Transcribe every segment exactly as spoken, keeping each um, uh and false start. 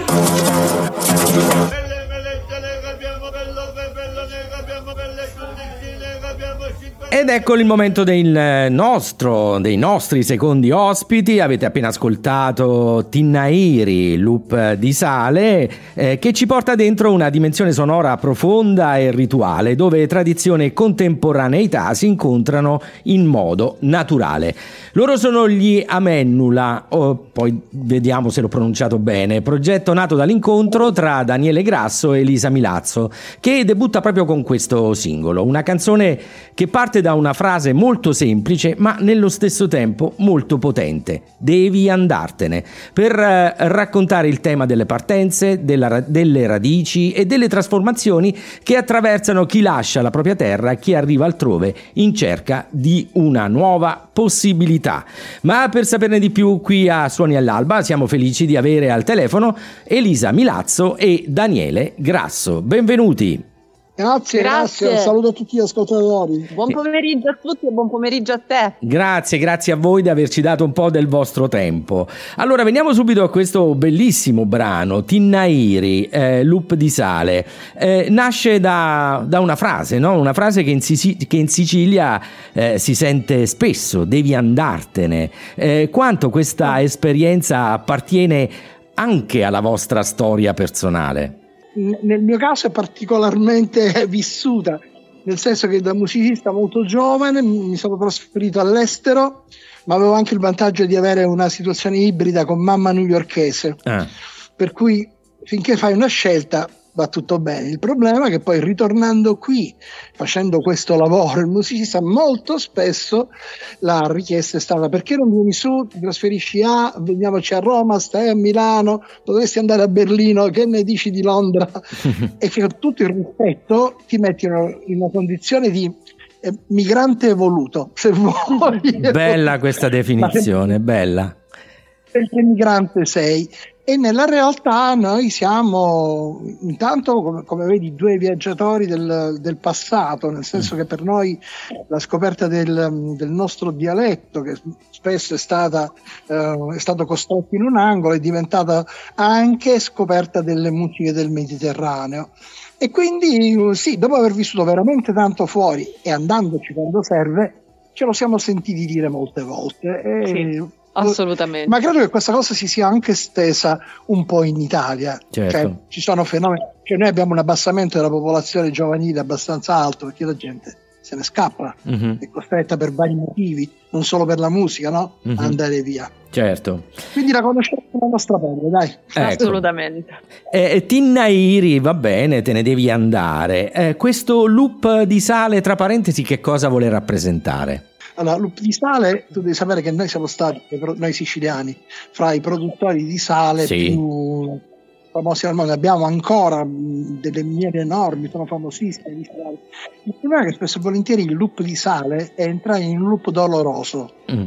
Ed ecco il momento del nostro, dei nostri secondi ospiti. Avete appena ascoltato Tinnairi, loop di sale, eh, che ci porta dentro una dimensione sonora profonda e rituale, dove tradizione e contemporaneità si incontrano in modo naturale. Loro sono gli Amennula, oh, poi vediamo se l'ho pronunciato bene, progetto nato dall'incontro tra Daniele Grasso e Elisa Milazzo, che debutta proprio con questo singolo, una canzone che parte da una frase molto semplice ma nello stesso tempo molto potente: devi andartene, per eh, raccontare il tema delle partenze, della, delle radici e delle trasformazioni che attraversano chi lascia la propria terra e chi arriva altrove in cerca di una nuova possibilità. Ma per saperne di più, qui a Suoni all'Alba siamo felici di avere al telefono Elisa Milazzo e Daniele Grasso. Benvenuti. Grazie, grazie, grazie. Saluto a tutti gli ascoltatori. Buon pomeriggio a tutti e buon pomeriggio a te. Grazie, grazie a voi di averci dato un po' del vostro tempo. Allora, veniamo subito a questo bellissimo brano, Tinnairi, eh, loop di sale. Eh, nasce da, da una frase, no? Una frase che in, Sicilia, che in Sicilia eh, si sente spesso: devi andartene. Eh, quanto questa esperienza appartiene anche alla vostra storia personale? Nel mio caso è particolarmente vissuta, nel senso che da musicista molto giovane mi sono trasferito all'estero, ma avevo anche il vantaggio di avere una situazione ibrida con mamma newyorkese, ah. per cui finché fai una scelta va tutto bene. Il problema è che poi, ritornando qui, facendo questo lavoro, il musicista molto spesso la richiesta è stata: perché non vieni su, ti trasferisci a, veniamoci a Roma, stai a Milano, dovresti andare a Berlino, che ne dici di Londra? E che con tutto il rispetto ti mettono in una condizione di eh, migrante evoluto, se vuoi. Bella questa definizione, bella. Perché migrante sei? E nella realtà noi siamo intanto, come, come vedi, due viaggiatori del, del passato, nel senso che per noi la scoperta del, del nostro dialetto, che spesso è stata eh, è stato costretto in un angolo, è diventata anche scoperta delle musiche del Mediterraneo. E quindi sì, dopo aver vissuto veramente tanto fuori e andandoci quando serve, ce lo siamo sentiti dire molte volte. E sì. Assolutamente. Ma credo che questa cosa si sia anche stesa un po' in Italia. Certo. Cioè, ci sono fenomeni, cioè noi abbiamo un abbassamento della popolazione giovanile abbastanza alto, perché la gente se ne scappa, uh-huh. è costretta per vari motivi, non solo per la musica, no? Uh-huh. A andare via. Certo. Quindi la conosciamo la nostra pelle, dai. Ecco. Assolutamente. Eh, Tinnairi, va bene, te ne devi andare. Eh, questo loop di sale, tra parentesi, che cosa vuole rappresentare? Allora, loop di sale, tu devi sapere che noi siamo stati, noi siciliani, fra i produttori di sale sì. più famosi al mondo. Abbiamo ancora delle miniere enormi, sono famosissime di sale. Il problema è che spesso e volentieri il loop di sale è entrare in un loop doloroso. Mm.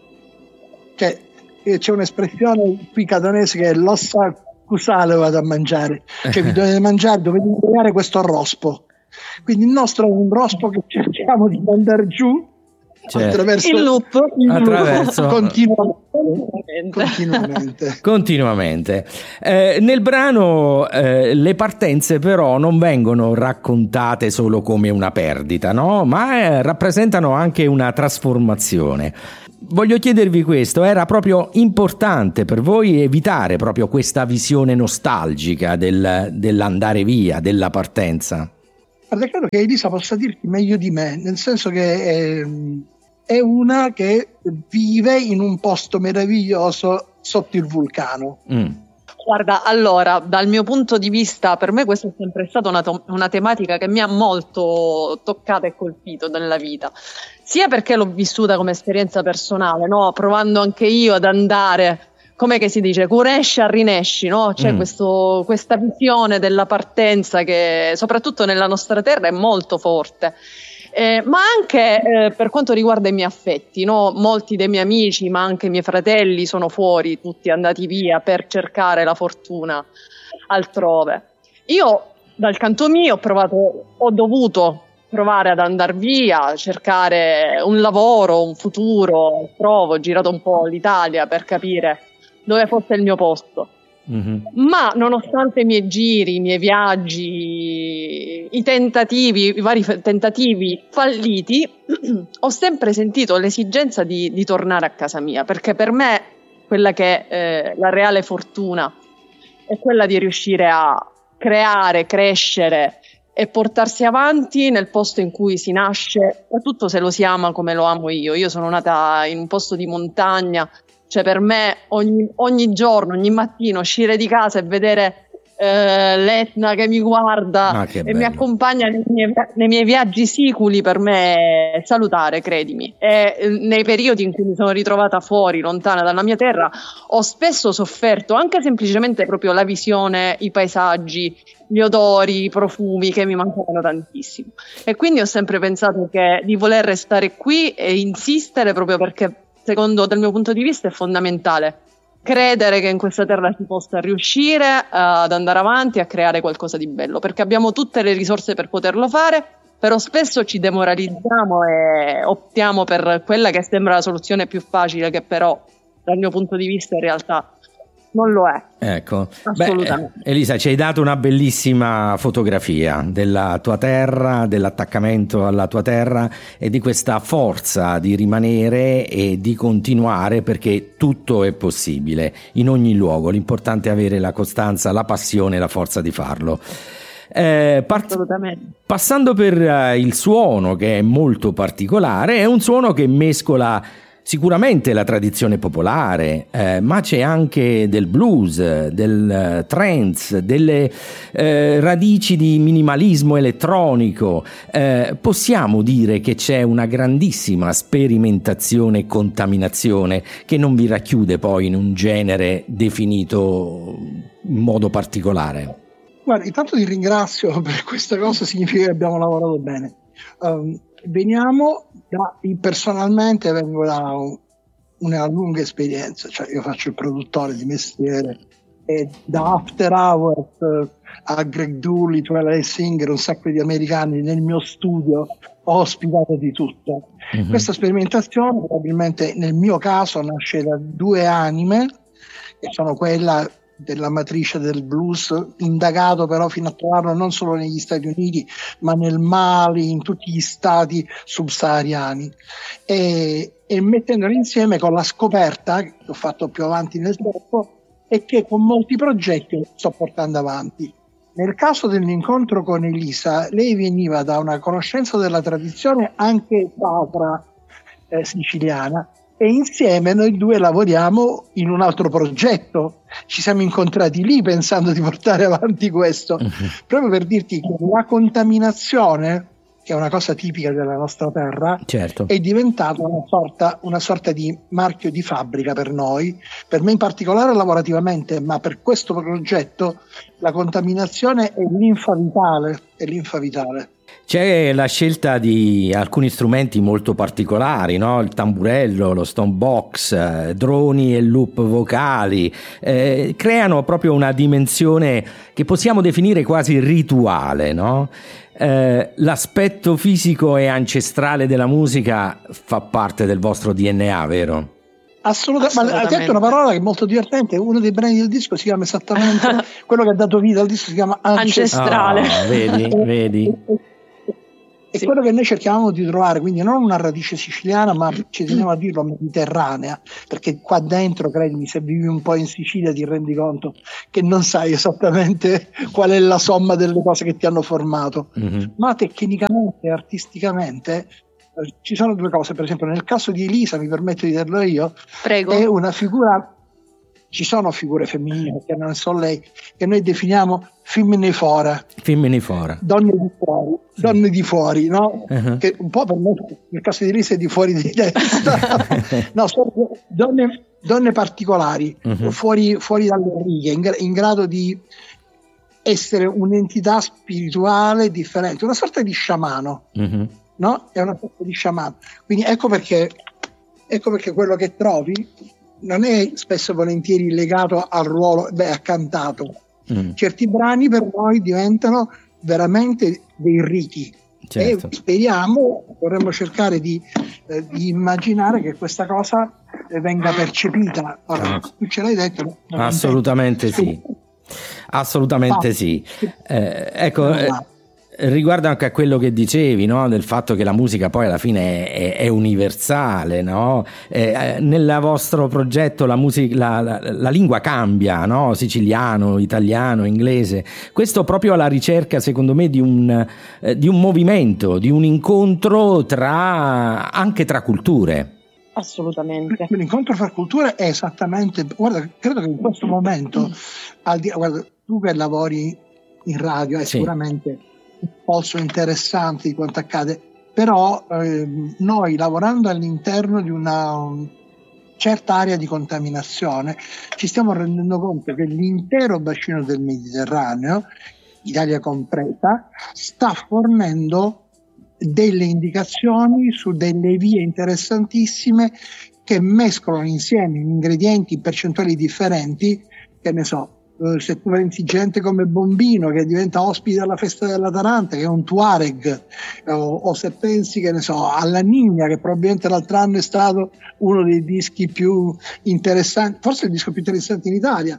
Cioè, c'è un'espressione qui catanese che è l'ossa cusale vado a mangiare. Cioè, vi dovete mangiare, dovete impiegare questo rospo. Quindi il nostro è un rospo che cerchiamo di mandare giù, certo. attraverso il loop, il attraverso... loop continuamente. continuamente. continuamente. Eh, nel brano eh, le partenze però non vengono raccontate solo come una perdita, no? Ma eh, rappresentano anche una trasformazione. Voglio chiedervi questo: era proprio importante per voi evitare proprio questa visione nostalgica del, dell'andare via, della partenza? Guarda, credo che Elisa possa dirti meglio di me, nel senso che è, è una che vive in un posto meraviglioso sotto il vulcano. Mm. Guarda, allora, dal mio punto di vista, per me questa è sempre stata una, to- una tematica che mi ha molto toccata e colpito nella vita, sia perché l'ho vissuta come esperienza personale, no? Provando anche io ad andare, come che si dice, curesci a rinesci, no? C'è mm. questo, questa visione della partenza che soprattutto nella nostra terra è molto forte. Eh, ma anche eh, per quanto riguarda i miei affetti, no? Molti dei miei amici, ma anche i miei fratelli sono fuori, tutti andati via per cercare la fortuna altrove. Io dal canto mio ho provato, ho dovuto provare ad andare via, cercare un lavoro, un futuro, provo, ho girato un po' l'Italia per capire dove fosse il mio posto. Mm-hmm. Ma nonostante i miei giri, i miei viaggi, i tentativi, i vari tentativi falliti, ho sempre sentito l'esigenza di, di tornare a casa mia, perché per me quella che è eh, la reale fortuna è quella di riuscire a creare, crescere e portarsi avanti nel posto in cui si nasce, soprattutto se lo si ama come lo amo io. Io sono nata in un posto di montagna. Cioè per me ogni, ogni giorno, ogni mattino uscire di casa e vedere eh, l'Etna che mi guarda ah, che e bello. mi accompagna nei miei, nei miei viaggi siculi, per me è salutare, credimi. E eh, nei periodi in cui mi sono ritrovata fuori, lontana dalla mia terra, ho spesso sofferto anche semplicemente proprio la visione, i paesaggi, gli odori, i profumi che mi mancavano tantissimo. E quindi ho sempre pensato che di voler restare qui e insistere proprio perché, secondo, dal mio punto di vista, è fondamentale credere che in questa terra si possa riuscire uh, ad andare avanti a creare qualcosa di bello, perché abbiamo tutte le risorse per poterlo fare, però spesso ci demoralizziamo e optiamo per quella che sembra la soluzione più facile, che però dal mio punto di vista in realtà non lo è. Ecco. Assolutamente. Beh, Elisa, ci hai dato una bellissima fotografia della tua terra, dell'attaccamento alla tua terra e di questa forza di rimanere e di continuare, perché tutto è possibile in ogni luogo. L'importante è avere la costanza, la passione e la forza di farlo. Eh, part- passando per uh, il suono, che è molto particolare, è un suono che mescola sicuramente la tradizione popolare, eh, ma c'è anche del blues, del uh, trance, delle eh, radici di minimalismo elettronico. Eh, possiamo dire che c'è una grandissima sperimentazione e contaminazione che non vi racchiude poi in un genere definito in modo particolare. Guarda, intanto ti ringrazio per questa cosa, significa che abbiamo lavorato bene. Um, veniamo da, personalmente vengo da un, una lunga esperienza, cioè io faccio il produttore di mestiere e da After Hours uh, a Greg Dulli, Twilight Singer, un sacco di americani nel mio studio ho ospitato di tutto. Mm-hmm. Questa sperimentazione probabilmente nel mio caso nasce da due anime, che sono quella della matrice del blues, indagato però fino a trovarlo non solo negli Stati Uniti ma nel Mali, in tutti gli stati subsahariani, e, e mettendolo insieme con la scoperta che ho fatto più avanti nel tempo e che con molti progetti sto portando avanti. Nel caso dell'incontro con Elisa, lei veniva da una conoscenza della tradizione anche sacra eh, siciliana, e insieme noi due lavoriamo in un altro progetto. Ci siamo incontrati lì pensando di portare avanti questo, uh-huh. proprio per dirti che la contaminazione, che è una cosa tipica della nostra terra, certo. è diventata una sorta, una sorta di marchio di fabbrica per noi, per me in particolare lavorativamente, ma per questo progetto la contaminazione è linfa vitale, è linfa vitale. C'è la scelta di alcuni strumenti molto particolari, no? Il tamburello, lo stonebox, eh, droni e loop vocali, eh, creano proprio una dimensione che possiamo definire quasi rituale, no? Eh, l'aspetto fisico e ancestrale della musica fa parte del vostro D N A, vero? Assolutamente, ma hai detto una parola che è molto divertente. Uno dei brani del disco si chiama esattamente quello che ha dato vita al disco, si chiama ancestrale. Oh, vedi, vedi. È sì. Quello che noi cerchiamo di trovare, quindi non una radice siciliana, ma ci teniamo a dirlo mediterranea, perché qua dentro, credimi, se vivi un po' in Sicilia ti rendi conto che non sai esattamente qual è la somma delle cose che ti hanno formato, mm-hmm. ma tecnicamente e artisticamente eh, ci sono due cose. Per esempio nel caso di Elisa, mi permetto di dirlo io, Prego. È una figura, ci sono figure femminili, perché non so lei, che noi definiamo femminifora, femminifora, donne di fuori, sì. donne di fuori, no? Uh-huh. Che un po' per me, nel caso di Elisa, è di fuori di testa, no, sono donne, donne particolari, uh-huh. fuori, fuori dalle righe, in, in grado di essere un'entità spirituale differente, una sorta di sciamano, uh-huh. no? È una sorta di sciamano. Quindi ecco perché, ecco perché quello che trovi non è spesso e volentieri legato al ruolo, beh, ha cantato. Mm. Certi brani per noi diventano veramente dei riti, certo. E speriamo, vorremmo cercare di, eh, di immaginare che questa cosa venga percepita. Ora, tu ce l'hai detto? Assolutamente sì, assolutamente sì. Eh, ecco, eh, riguardo anche a quello che dicevi, no? Del fatto che la musica poi alla fine è, è universale, no? Eh, nel vostro progetto la, musica, la, la, la lingua cambia, no? Siciliano, italiano, inglese. Questo proprio alla ricerca, secondo me, di un, eh, di un movimento, di un incontro tra anche tra culture. Assolutamente. L'incontro fra culture è esattamente, guarda, credo che in questo momento, al di, guarda, tu che lavori in radio è sì. sicuramente un polso interessante di quanto accade, però eh, noi lavorando all'interno di una um, certa area di contaminazione ci stiamo rendendo conto che l'intero bacino del Mediterraneo, Italia compresa, sta fornendo delle indicazioni su delle vie interessantissime che mescolano insieme ingredienti in percentuali differenti, che ne so, se tu pensi gente come Bombino che diventa ospite alla festa della Taranta, che è un Tuareg, o, o se pensi, che ne so, alla Nigna, che probabilmente l'altro anno è stato uno dei dischi più interessanti, forse il disco più interessante in Italia,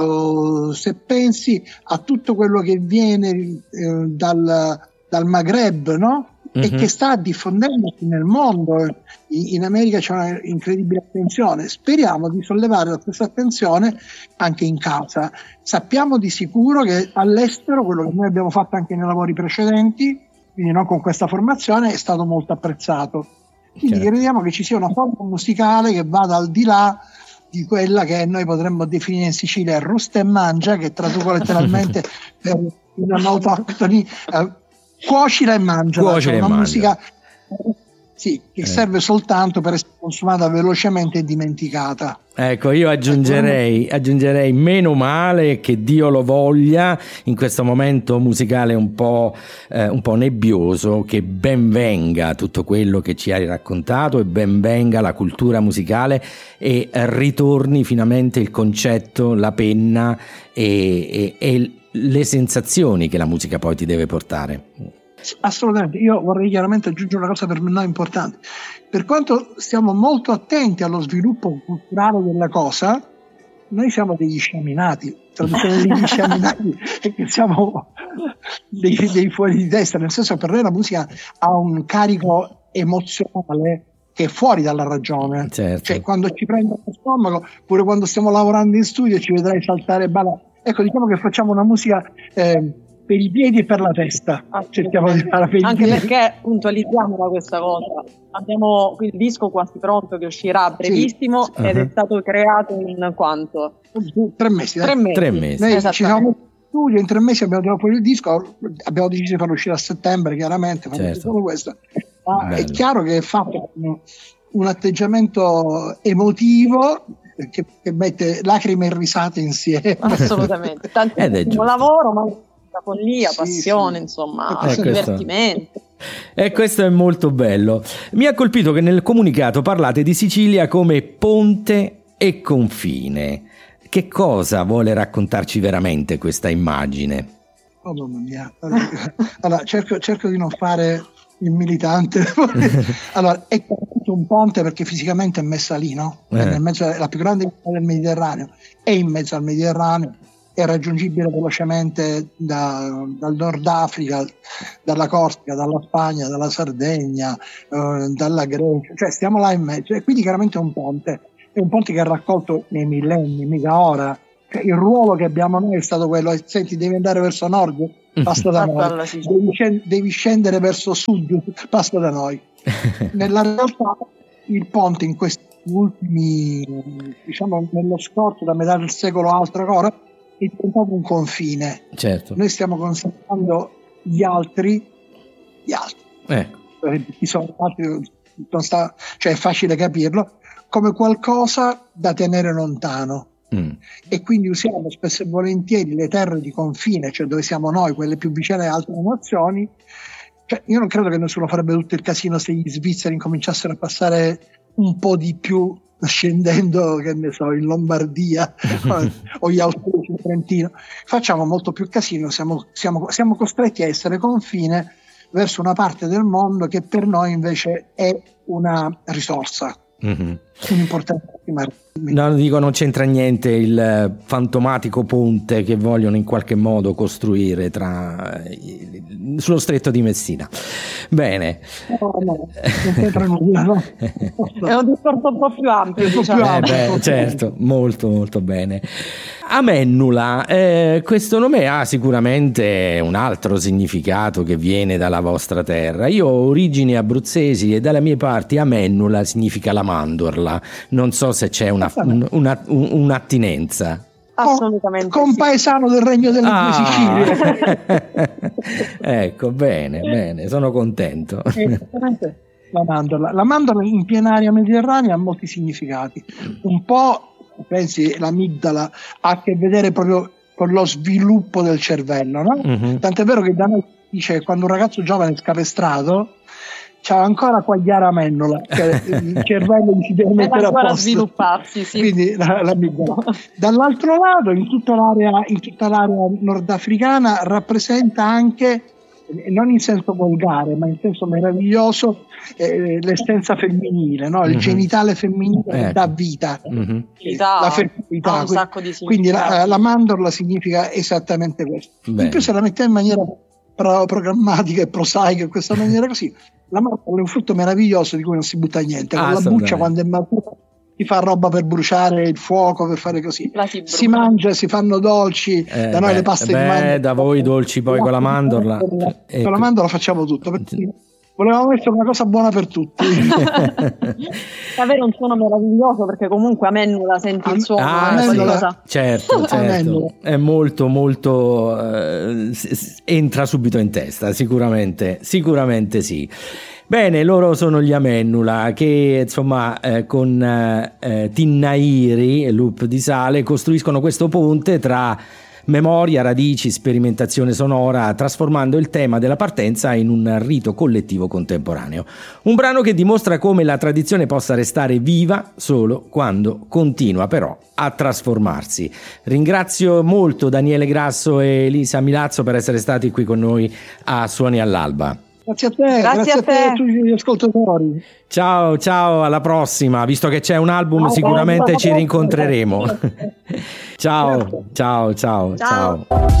o se pensi a tutto quello che viene eh, dal, dal Maghreb, no? E mm-hmm. che sta diffondendosi nel mondo. In America c'è una incredibile attenzione, speriamo di sollevare la stessa attenzione anche in casa. Sappiamo di sicuro che all'estero, quello che noi abbiamo fatto anche nei lavori precedenti, quindi non con questa formazione, è stato molto apprezzato, quindi certo. crediamo che ci sia una forma musicale che vada al di là di quella che noi potremmo definire in Sicilia rusta e mangia, che traduco letteralmente per i non autoctoni, eh, cuocila e mangia, Cuocila cioè una e musica mangia. Sì, che eh. serve soltanto per essere consumata velocemente e dimenticata. Ecco, io aggiungerei, aggiungerei meno male, che Dio lo voglia, in questo momento musicale un po', eh, un po' nebbioso, che ben venga tutto quello che ci hai raccontato e ben venga la cultura musicale e ritorni finalmente il concetto, la penna e, e, e le sensazioni che la musica poi ti deve portare. Assolutamente, io vorrei chiaramente aggiungere una cosa per noi importante. Per quanto stiamo molto attenti allo sviluppo culturale della cosa, noi siamo degli sciaminati, traduzione degli sciaminati è che siamo dei, dei fuori di testa, nel senso che per noi la musica ha un carico emozionale che è fuori dalla ragione, certo. Cioè quando ci prende lo stomaco, pure quando stiamo lavorando in studio ci vedrai saltare e ballare. Ecco, diciamo che facciamo una musica eh, per i piedi e per la testa, cerchiamo di fare per i anche piedi. Perché puntualizziamo questa cosa, abbiamo il disco quasi pronto che uscirà a brevissimo, sì. ed uh-huh. è stato creato in quanto? Tre mesi. Tre mesi. Tre mesi. Noi ci siamo in studio, in tre mesi abbiamo tirato fuori il disco, abbiamo deciso di farlo uscire a settembre, chiaramente, certo. solo questo. Ma è chiaro che è fatto un, un atteggiamento emotivo che, che mette lacrime e risate insieme. Assolutamente, tantissimo lavoro, ma la follia, sì, passione, sì. insomma, eh, divertimento. E questo è molto bello. Mi ha colpito che nel comunicato parlate di Sicilia come ponte e confine. Che cosa vuole raccontarci veramente questa immagine? Oh mamma mia, allora, allora cerco, cerco di non fare il militante. Allora, è un ponte perché fisicamente è messa lì, no? Eh. È nel mezzo, è la più grande città del Mediterraneo, è in mezzo al Mediterraneo, è raggiungibile velocemente da, dal Nord Africa, dalla Corsica, dalla Spagna, dalla Sardegna, eh, dalla Grecia, cioè stiamo là in mezzo, e quindi chiaramente è un ponte, è un ponte che ha raccolto nei millenni, mica ora. Cioè, il ruolo che abbiamo noi è stato quello, senti, devi andare verso nord, passa da noi, devi, scend- devi scendere verso sud, passa da noi. Nella realtà il ponte in questi ultimi, diciamo nello scorso, da metà del secolo altro ancora, è diventato un confine. Certo. Noi stiamo considerando gli altri, gli altri, ecco. Chi sono altri, non sta, cioè è facile capirlo, come qualcosa da tenere lontano. Mm. E quindi usiamo spesso e volentieri le terre di confine, cioè dove siamo noi, quelle più vicine alle altre nazioni. Cioè, io non credo che nessuno farebbe tutto il casino se gli svizzeri incominciassero a passare un po' di più scendendo, che ne so, in Lombardia o gli austriaci in Trentino. Facciamo molto più casino, siamo, siamo, siamo costretti a essere confine verso una parte del mondo che per noi invece è una risorsa. Mm-hmm. No, dico, non c'entra niente il fantomatico ponte che vogliono in qualche modo costruire tra sullo stretto di Messina. Bene, no, no, non c'entra nulla, no. È un discorso un po' più ampio, diciamo. eh beh, certo, molto molto bene. Amennula, eh, questo nome ha sicuramente un altro significato che viene dalla vostra terra. Io ho origini abruzzesi e dalle mie parti Amennula significa la mandorla. Non so se c'è una, una, un, un'attinenza. Assolutamente compaesano sì. del Regno delle ah. Due Sicilie. Ecco, bene, bene, sono contento. La mandorla. La mandorla in piena area mediterranea ha molti significati. Un po', pensi, l'amigdala ha a che vedere proprio con lo sviluppo del cervello, no? Mm-hmm. Tant'è vero che da noi dice che quando un ragazzo giovane è scapestrato c'ha ancora quagliare amennola, cioè il cervello si deve mettere a posto, svilupparsi, sì. Quindi la, la dall'altro lato, in tutta l'area, in tutta l'area nordafricana rappresenta anche, non in senso volgare, ma in senso meraviglioso, eh, l'essenza femminile, no? Il mm-hmm. genitale femminile eh. che dà vita, mm-hmm. la fertilità. Un sacco di quindi la, la mandorla significa esattamente questo. Beh. In più, se la mettiamo in maniera pro- programmatica e prosaica, in questa maniera così, la mandorla è un frutto meraviglioso di cui non si butta niente. Con la buccia, quando è matura, si fa roba per bruciare il fuoco, per fare così. Si, si mangia, si fanno dolci. Eh, da noi beh, le paste beh, di mandorla. Da voi dolci poi con la mandorla. Con la mandorla facciamo tutto. Perché volevamo mettere una cosa buona per tutti. Avere un suono meraviglioso, perché comunque Amennula senti il suono. Ah, sì. Cosa... certo, certo. È molto molto eh, entra subito in testa, sicuramente, sicuramente sì. Bene, loro sono gli Amennula che insomma eh, con eh, Tinnairi e Loop di Sale costruiscono questo ponte tra memoria, radici, sperimentazione sonora, trasformando il tema della partenza in un rito collettivo contemporaneo. Un brano che dimostra come la tradizione possa restare viva solo quando continua però a trasformarsi. Ringrazio molto Daniele Grasso e Elisa Milazzo per essere stati qui con noi a Suoni all'Alba. Grazie a te, grazie, grazie a te e a tutti gli ascoltatori. Ciao, ciao, alla prossima. Visto che c'è un album, ciao, sicuramente ci rincontreremo. Ciao, ciao, ciao, ciao.